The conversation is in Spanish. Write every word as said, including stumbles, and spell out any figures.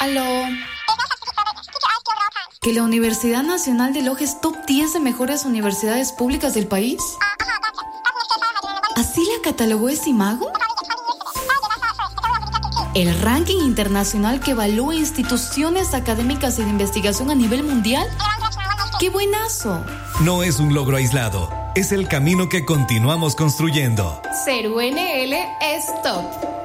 Aló. ¿Que la Universidad Nacional de Loja es top diez de mejores universidades públicas del país? ¿Así la catalogó Esimago? ¿El ranking internacional que evalúa instituciones académicas y de investigación a nivel mundial? ¡Qué buenazo! No es un logro aislado, es el camino que continuamos construyendo. Ser U N L es top.